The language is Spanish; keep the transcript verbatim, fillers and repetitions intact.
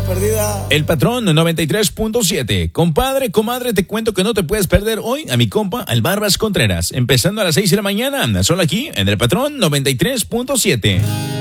perdida. El Patrón noventa y tres punto siete. Compadre, comadre, te cuento que no te puedes perder hoy a mi compa, el Barbas Contreras. Empezando a las seis de la mañana, solo aquí en El Patrón noventa y tres punto siete.